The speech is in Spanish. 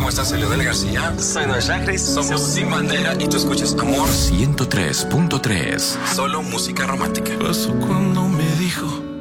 ¿cómo estás? Soy Leonel García. Soy Noel Chacris. Somos Sin Bandera y tú escuchas Amor 103.3. Solo música romántica. Pasó cuando me dijo